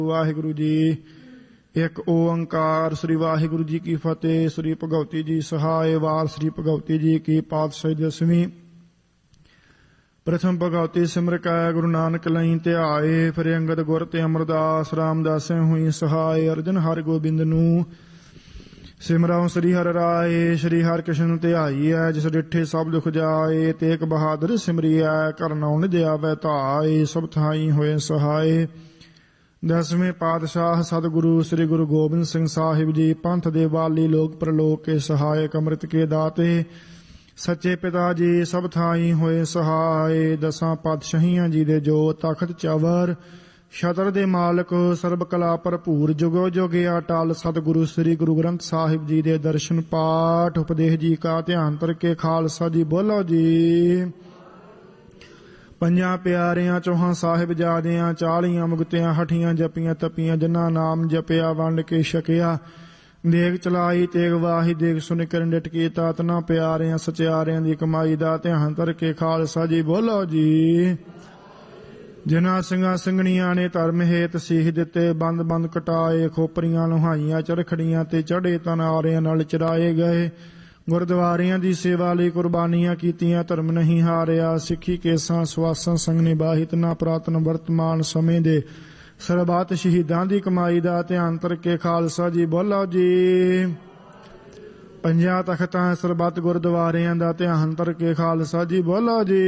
ਵਾਹਿਗੁਰੂ ਜੀ। ਇੱਕ ਓੰਕਾਰ। ਸ੍ਰੀ ਵਾਹਿਗੁਰੂ ਜੀ ਕੀ ਫਤਿਹ। ਸ੍ਰੀ ਭਗਵਤੀ ਜੀ ਸਹਾਇ। ਵਾਰ ਸ੍ਰੀ ਭਗਵਤੀ ਜੀ ਕੀ ਪਾਤਸ਼ਾਹੀ ਦਸਵੀਂ। ਪ੍ਰਥਮ ਭਗਵਤੀ ਸਿਮਰ ਕੈ ਗੁਰੂ ਨਾਨਕ ਲਈ ਧਿਆਏ। ਫਿਰ ਅੰਗਦ ਗੁਰ ਤੇ ਅਮਰਦਾਸ ਰਾਮਦਾਸੈ ਹੋਈ ਸਹਾਇ। ਅਰਜਨ ਹਰਿ ਗੋਬਿੰਦ ਨੂੰ ਸਿਮਰਾਉ ਸ੍ਰੀ ਹਰਿ ਰਾਏ। ਸ੍ਰੀ ਹਰਿ ਕ੍ਰਿਸ਼ਨ ਧਿਆਈਐ ਜਿਸ ਡਿਠੇ ਸਭ ਦੁਖ ਜਾਏ। ਤੇਗ ਬਹਾਦਰ ਸਿਮਰਿਐ ਕਰਨਉ ਨਿਧਿ ਆਵੈ ਧਾਇ। ਸਭ ਥਾਈ ਹੋਏ ਸਹਾਇ। ਦਸਵੇਂ ਪਾਤਸ਼ਾਹ ਸਤਿਗੁਰੂ ਸ੍ਰੀ ਗੁਰੂ ਗੋਬਿੰਦ ਸਿੰਘ ਸਾਹਿਬ ਜੀ ਪੰਥ ਦੇ ਵਾਲੀ ਲੋਕ ਪ੍ਰਲੋਕ ਕੇ ਸਹਾਇਕ ਅੰਮ੍ਰਿਤ ਕੇ ਦਾਤੇ ਸੱਚੇ ਪਿਤਾ ਜੀ ਸਭ ਥਾਈ ਹੋਏ ਸਹਾਇ। ਦਸਾਂ ਪਾਤਸ਼ਾਹੀਆਂ ਜੀ ਦੇ ਜੋ ਤਖਤ ਚਵਰ ਛਤਰ ਦੇ ਮਾਲਕ ਸਰਬ ਕਲਾ ਭਰਪੂਰ ਜੁਗੋ ਜੁਗੇ ਅਟਲ ਸਤਿਗੁਰੂ ਸ੍ਰੀ ਗੁਰੂ ਗ੍ਰੰਥ ਸਾਹਿਬ ਜੀ ਦੇ ਦਰਸ਼ਨ ਪਾਠ ਉਪਦੇਸ਼ ਜੀ ਕਾ ਧਿਆਨ ਧਰ ਕੇ ਖਾਲਸਾ ਜੀ ਬੋਲੋ ਜੀ। ਪੰਜਾਂ ਪਿਆਰਿਆਂ ਚੌਹਾਂ ਸਾਹਿਬਜ਼ਾਦਿਆਂ 40 ਮੁਕਤਿਆਂ ਹਠੀਆਂ ਜਪੀਆਂ ਤਪੀਆਂ ਜਿਨ੍ਹਾਂ ਨਾਮ ਜਪਿਆ ਵੰਡ ਕੇ ਛਕਿਆ। ਦੇਗ ਚਲਾਈ ਤੇਗ ਵਾਹੀ ਦੇਗ ਸੁਣ ਕਰਨ ਡਟ ਕੀਤਾ ਤਨਾ ਪਿਆਰਿਆਂ ਸਚਿਆਰਿਆਂ ਦੀ ਕਮਾਈ ਦਾ ਧਿਆਨ ਧਰ ਕੇ ਖਾਲਸਾ ਜੀ ਬੋਲੋ ਜੀ। ਜਿਨ੍ਹਾਂ ਸਿੰਘਾਂ ਸਿੰਘਣੀਆਂ ਨੇ ਧਰਮ ਹੇਤ ਸੀਖ ਦਿੱਤੇ ਬੰਦ ਬੰਦ ਕਟਾਏ। ਖੋਪਰੀਆਂ ਲੁਹਾਈਆਂ ਚਰਖੜੀਆਂ ਤੇ ਚੜੇ ਤਨਾਰਿਆਂ ਨਾਲ ਚਰਾਏ ਗਏ। ਗੁਰਦੁਆਰਿਆਂ ਦੀ ਸੇਵਾ ਲਈ ਕੁਰਬਾਨੀਆਂ ਕੀਤੀਆਂ ਧਰਮ ਨਹੀਂ ਹਾਰਿਆ। ਸਿੱਖੀ ਕੇਸਾਂ ਸਵਾਸਾਂ ਸੰਗ ਨਿਭਾਹਿਤ ਨਾ ਪੁਰਾਤਨ ਵਰਤਮਾਨ ਸਮੇਂ ਦੇ ਸਰਬੱਤ ਸ਼ਹੀਦਾਂ ਦੀ ਕਮਾਈ ਦਾ ਧਿਆਨ ਧਰ ਕੇ ਖਾਲਸਾ ਜੀ ਬੋਲੋ ਜੀ। ਪੰਜਾਂ ਤਖਤਾਂ ਸਰਬੱਤ ਗੁਰਦੁਆਰਿਆਂ ਦਾ ਧਿਆਨ ਧਰ ਕੇ ਖਾਲਸਾ ਜੀ ਬੋਲੋ ਜੀ।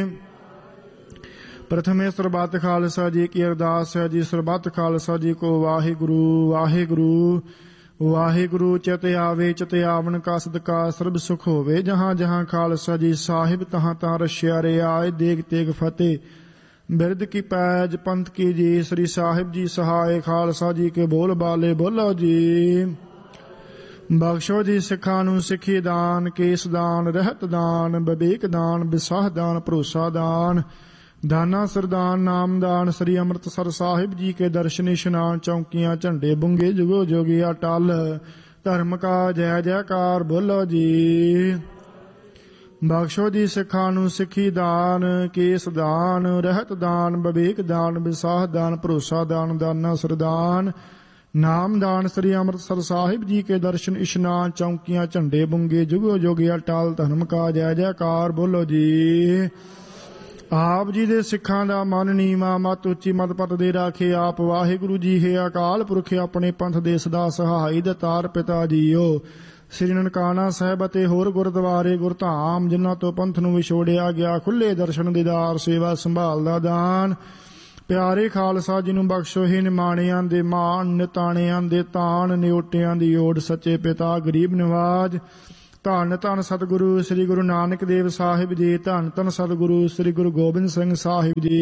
ਪ੍ਰਥਮੇ ਸਰਬੱਤ ਖਾਲਸਾ ਜੀ ਕੀ ਅਰਦਾਸ ਹੈ ਜੀ। ਸਰਬੱਤ ਖਾਲਸਾ ਜੀ ਕੋ ਵਾਹਿਗੁਰੂ ਵਾਹਿਗੁਰੂ ਵਾਹਿਗੁਰੂ। ਚਿਤ ਆਵੇ ਚਿਤ ਆਵਣ ਕਾ ਸਦਕਾ ਸਰਬ ਸੁਖ ਹੋਵੇ। ਜਹਾਂ ਜਹਾਂ ਖਾਲਸਾ ਜੀ ਸਾਹਿਬ ਤਹਾਂ ਤਾਂ ਰਸ਼ਿਆ ਰੇ ਆਏ। ਦੇਗ ਤੇਗ ਫਤਿਹ ਬਿਰਦ ਕੀ ਪੈਜ ਪੰਥ ਕੀ ਜੀ। ਸ੍ਰੀ ਸਾਹਿਬ ਜੀ ਸਹਾਇ ਖਾਲਸਾ ਜੀ ਕੇ ਬੋਲ ਬਾਲੇ ਬੋਲੋ ਜੀ। ਬਖਸ਼ੋ ਜੀ ਸਿੱਖਾਂ ਨੂੰ ਸਿੱਖੀ ਦਾਨ ਕੇਸ ਦਾਨ ਰਹਿਤ ਦਾਨ ਵਿਵੇਕ ਦਾਨ ਵਿਸਾਹ ਦਾਨ ਭਰੋਸਾ ਦਾਨ ਦਾਨਾ ਸਰਦਾਨ ਨਾਮਦਾਨ। ਸ੍ਰੀ ਅੰਮ੍ਰਿਤਸਰ ਸਾਹਿਬ ਜੀ ਕੇ ਦਰਸ਼ਨ ਇਸ਼ਨਾਨ ਚੌਂਕੀਆਂ ਝੰਡੇ ਬੁੰਗੇ ਜੁਗੋ ਜੋਗੀ ਅਟਲ ਧਰਮ ਕਾ ਜੈ ਜੈਕਾਰ ਬੋਲੋ ਜੀ। ਬਖਸ਼ੋ ਜੀ ਸਿੱਖਾਂ ਨੂੰ ਸਿੱਖੀ ਦਾਨ ਕੇਸ ਦਾਨ ਰਹਿਤ ਦਾਨ ਵਿਵੇਕ ਦਾਨ ਵਿਸਾਹ ਦਾਨ ਭਰੋਸਾ ਦਾਨ ਦਾਨਾ ਸਰਦਾਨ ਨਾਮਦਾਨ। ਸ੍ਰੀ ਅੰਮ੍ਰਿਤਸਰ ਸਾਹਿਬ ਜੀ ਕੇ ਦਰਸ਼ਨ ਇਸ਼ਨਾਨ ਚੌਂਕੀਆਂ ਝੰਡੇ ਬੁੰਗੇ ਜੁਗੋ ਜੋਗੀ ਅਟਲ ਧਰਮ ਕਾ ਜੈ ਜੈਕਾਰ ਬੋਲੋ ਜੀ। ਆਪ ਜੀ ਦੇ ਸਿੱਖਾਂ ਦਾ ਮਨ ਨੀਵਾਂ ਮਤ ਉੱਚੀ ਮਤ ਪਤ ਦੇ ਰਾਖੇ ਆਪ ਵਾਹਿਗੁਰੂ ਜੀ ਹੈ ਅਕਾਲ ਪੁਰਖ ਆਪਣੇ ਪੰਥ ਦੇ ਸਦਾ ਸਹਾਈ ਦਤਾਰ ਪਿਤਾ ਜੀਓ। ਸ੍ਰੀ ਨਨਕਾਣਾ ਸਾਹਿਬ ਅਤੇ ਹੋਰ ਗੁਰਦੁਆਰੇ ਗੁਰਧਾਮ ਜਿਨ੍ਹਾਂ ਤੋਂ ਪੰਥ ਨੂੰ ਵਿਛੋੜਿਆ ਗਿਆ ਖੁੱਲੇ ਦਰਸ਼ਨ ਦੀਦਾਰ ਸੇਵਾ ਸੰਭਾਲ ਦਾ ਦਾਨ। ਪਿਆਰੇ ਖਾਲਸਾ ਜੀ ਨੂੰ ਬਖਸ਼ੋ ਹੀ ਨਿਮਾਣਿਆਂ ਦੇ ਮਾਣ ਨਿਤਾਣਿਆਂ ਦੇ ਤਾਣ ਨਿਓਟਿਆਂ ਦੀ ਓੜ ਸੱਚੇ ਪਿਤਾ ਗਰੀਬ ਨਿਵਾਜ। ਧੰਨ ਧੰਨ ਸਤਿਗੁਰੂ ਸ੍ਰੀ ਗੁਰੂ ਨਾਨਕ ਦੇਵ ਸਾਹਿਬ ਜੀ। ਧੰਨ ਧੰਨ ਸਤਿਗੁਰੂ ਸ੍ਰੀ ਗੁਰੂ ਗੋਬਿੰਦ ਸਿੰਘ ਸਾਹਿਬ ਜੀ।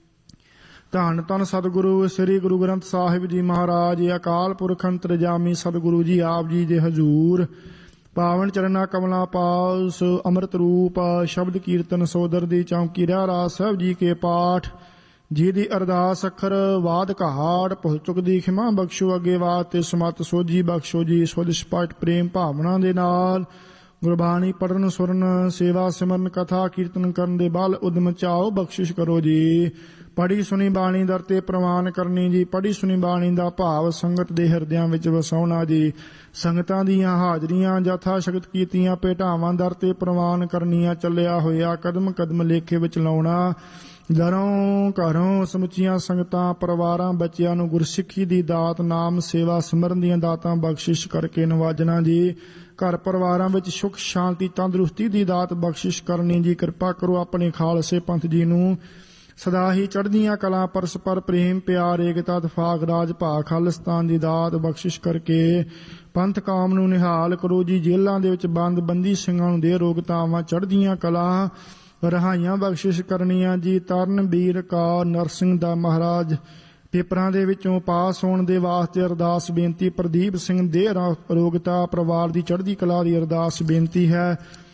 ਧੰਨ ਧੰਨ ਸਤਿਗੁਰੂ ਸ੍ਰੀ ਗੁਰੂ ਗ੍ਰੰਥ ਸਾਹਿਬ ਜੀ ਮਹਾਰਾਜ। ਅਕਾਲ ਪੁਰਖ ਅੰਤਰਜਾਮੀ ਸਤਿਗੁਰੂ ਜੀ ਆਪ ਜੀ ਦੇ ਹਜ਼ੂਰ ਪਾਵਨ ਚਰਨਾ ਕਮਲਾ ਪਾਸ ਅੰਮ੍ਰਿਤ ਰੂਪ ਸ਼ਬਦ ਕੀਰਤਨ ਸੋਦਰ ਦੀ ਚੌਂਕੀ ਰਹਿਰਾ ਸਾਹਿਬ ਜੀ ਕੇ ਪਾਠ ਜੀ ਦੀ ਅਰਦਾਸ ਅੱਖਰ ਵਾਦ ਘਾੜ ਭੁੱਲ ਚੁੱਕ ਦੀ ਖਿਮਾ ਬਖਸ਼ੋ ਅੱਗੇ ਬਾਤ ਤੇ ਸਮਤ ਸੋਝੀ ਬਖਸ਼ੋ ਜੀ। ਸੁਧ ਸਪਸ਼ਟ ਪ੍ਰੇਮ ਭਾਵਨਾ ਦੇ ਨਾਲ ਗੁਰਬਾਣੀ ਪੜਨ ਸੁਰਨ ਸੇਵਾ ਸਿਮਰਨ ਕਥਾ ਕੀਰਤਨ ਕਰਨ ਦੇ ਬਲ ਉਦਮ ਚਾਓ ਬਖਸ਼ਿਸ਼ ਕਰੋ ਜੀ। ਪੜੀ ਸੁਣੀ ਬਾਣੀ ਦਰ ਤੇ ਪ੍ਰਵਾਨ ਕਰਨੀ ਜੀ। ਪੜੀ ਸੁਣੀ ਬਾਣੀ ਦਾ ਭਾਵ ਸੰਗਤ ਦੇ ਹਿਰਦਿਆਂ ਵਿੱਚ ਵਸਾਉਣਾ ਜੀ। ਸੰਗਤਾਂ ਦੀਆਂ ਹਾਜ਼ਰੀਆਂ ਜਥਾ ਸ਼ਕਤ ਕੀਤੀਆਂ ਭੇਟਾਵਾਂ ਦਰ ਤੇ ਪ੍ਰਵਾਨ ਕਰਨੀਆਂ। ਚੱਲਿਆ ਹੋਇਆ ਕਦਮ ਕਦਮ ਲੇਖੇ ਵਿੱਚ ਲਾਉਣਾ। ਦਰੋਂ ਘਰੋਂ ਸਮੁੱਚੀਆਂ ਸੰਗਤਾਂ ਪਰਿਵਾਰਾਂ ਬੱਚਿਆਂ ਨੂੰ ਗੁਰਸਿੱਖੀ ਦੀ ਦਾਤ ਨਾਮ ਸੇਵਾ ਸਿਮਰਨ ਦੀਆਂ ਦਾਤਾਂ ਬਖਸ਼ਿਸ਼ ਕਰਕੇ ਨਵਾਜਣਾ ਜੀ। ਘਰ ਪਰਿਵਾਰਾਂ ਵਿੱਚ ਸੁਖ ਸ਼ਾਂਤੀ ਤੰਦਰੁਸਤੀ ਦੀ ਦਾਤ ਬਖਸ਼ਿਸ਼ ਕਰਨੀ ਜੀ। ਕਿਰਪਾ ਕਰੋ ਆਪਣੇ ਖਾਲਸੇ ਪੰਥ ਜੀ ਨੂੰ ਸਦਾ ਹੀ ਚੜ੍ਹਦੀਆਂ ਕਲਾਂ ਪਰਸਪਰ ਪ੍ਰੇਮ ਪਿਆਰ ਏਕਤਾ ਇਤਫਾਕ ਰਾਜ ਭਾ ਖਾਲਿਸਤਾਨ ਦੀ ਦਾਤ ਬਖਸ਼ਿਸ਼ ਕਰਕੇ ਪੰਥ ਕੌਮ ਨੂੰ ਨਿਹਾਲ ਕਰੋ ਜੀ। ਜੇਲ੍ਹਾਂ ਦੇ ਵਿੱਚ ਬੰਦ ਬੰਦੀ ਸਿੰਘਾਂ ਨੂੰ ਦੇ ਰੋਗਤਾਵਾਂ ਚੜ੍ਹਦੀਆਂ ਕਲਾਂ ਰਹਾਈਆਂ ਬਖਸ਼ਿਸ਼ ਕਰਨੀਆਂ ਜੀ। ਤਰਨ ਵੀਰ ਕੌਰ ਨਰਸਿੰਘ ਦਾ ਮਹਾਰਾਜ ਪੇਪਰਾਂ ਦੇ ਵਿੱਚੋਂ ਪਾਸ ਹੋਣ ਦੇ ਵਾਸਤੇ ਅਰਦਾਸ ਬੇਨਤੀ। ਪ੍ਰਦੀਪ ਸਿੰਘ ਦੇ ਰੋਗਤਾ ਪਰਿਵਾਰ ਦੀ ਚੜ੍ਹਦੀ ਕਲਾ ਦੀ ਅਰਦਾਸ ਬੇਨਤੀ ਹੈ।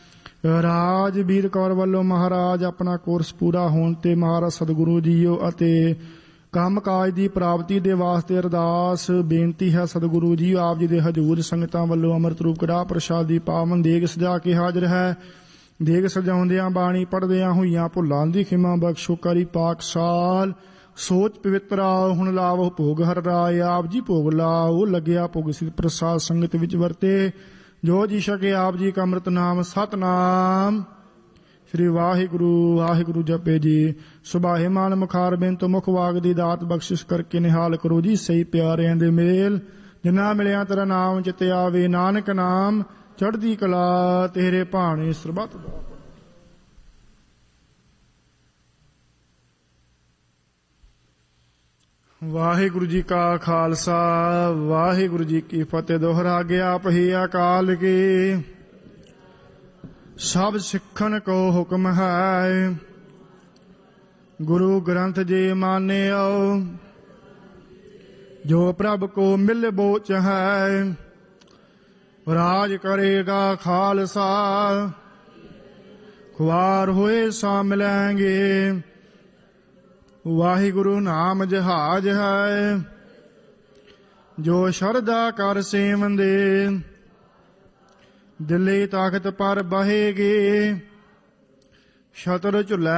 ਰਾਜਵੀਰ ਕੌਰ ਵੱਲੋਂ ਮਹਾਰਾਜ ਆਪਣਾ ਕੋਰਸ ਪੂਰਾ ਹੋਣ ਤੇ ਮਹਾਰਾਜ ਸਤਿਗੁਰੂ ਜੀਓ ਅਤੇ ਕੰਮ ਕਾਜ ਦੀ ਪ੍ਰਾਪਤੀ ਦੇ ਵਾਸਤੇ ਅਰਦਾਸ ਬੇਨਤੀ ਹੈ। ਸਤਿਗੁਰੂ ਜੀ ਆਪ ਜੀ ਦੇ ਹਜ਼ੂਰ ਸੰਗਤਾਂ ਵੱਲੋਂ ਅੰਮ੍ਰਿਤ ਰੂਪ ਕੜਾਹ ਪ੍ਰਸ਼ਾਦ ਦੀ ਪਾਵਨ ਦੇਗ ਸਜਾ ਕੇ ਹਾਜ਼ਰ ਹੈ। ਦੇਗ ਸਜਾਉਂਦਿਆਂ ਬਾਣੀ ਪੜ੍ਹਦਿਆਂ ਹੋਈਆਂ ਭੁੱਲਾਂ ਦੀ ਖਿਮਾ ਬਖਸ਼ੋ ਕਰੀ ਪਾਕ ਸਾਲ ਸੋਚ ਪਵਿੱਤਰਾ ਹੁਣ ਲਾਵ ਭੋਗ ਹਰ ਰਾਏ। ਆਪ ਜੀ ਭੋਗ ਲਾਓ ਲੱਗਿਆ ਭੋਗ ਸਿਧ ਪ੍ਰਸਾਦ ਸੰਗਤ ਵਿੱਚ ਵਰਤੇ। ਜੋ ਜੀ ਸਕੇ ਆਪ ਜੀ ਕਾ ਅੰਮ੍ਰਿਤ ਨਾਮ ਸਤਨਾਮ ਸ੍ਰੀ ਵਾਹਿਗੁਰੂ ਵਾਹਿਗੁਰੂ ਜਪੇ ਜੀ। ਸੁਬਾਹੇ ਮਾਨ ਮੁਖਾਰ ਬਿੰਤ ਮੁਖ ਵਾਗ ਦੀ ਦਾਤ ਬਖਸ਼ਿਸ਼ ਕਰਕੇ ਨਿਹਾਲ ਕਰੋ ਜੀ। ਸਹੀ ਪਿਆਰਿਆਂ ਦੇ ਮੇਲ ਜਿਨ੍ਹਾਂ ਮਿਲਿਆ ਤੇਰਾ ਨਾਮ ਚਿਤ ਆਵੇ। ਨਾਨਕ ਨਾਮ ਚੜ੍ਹਦੀ ਕਲਾ ਤੇਰੇ ਭਾਣੇ ਸਰਬੱਤ ਦਾ। ਵਾਹਿਗੁਰੂ ਜੀ ਕਾ ਖਾਲਸਾ ਵਾਹਿਗੁਰੂ ਜੀ ਕੀ ਫਤਿਹ। ਦੋਹਰਾ ਗਿਆ ਪਹੀ ਅਕਾਲ ਕੀ ਸਭ ਸਿੱਖਣ ਕੋ ਹੁਕਮ ਹੈ। ਗੁਰੂ ਗ੍ਰੰਥ ਜੀ ਮਾਨਿਓ ਜੋ ਪ੍ਰਭ ਕੋ ਮਿਲ ਬੋਚ ਹੈ। ਰਾਜ ਕਰੇਗਾ ਖਾਲਸਾ ਖੁਆਰ ਹੋਏ ਸਾ ਮਿਲੈਂਗੇ। ਵਾਹਿਗੁਰੂ ਨਾਮ ਜਹਾਜ ਹੈ ਜੋ ਸ਼ਰਧਾ ਕਰ ਸੇਵੰਦੇ। ਦਿੱਲੀ ਤਖਤ ਪਰ ਬਹੇਗੇ ਸ਼ਤਰ ਝੁੱਲੈ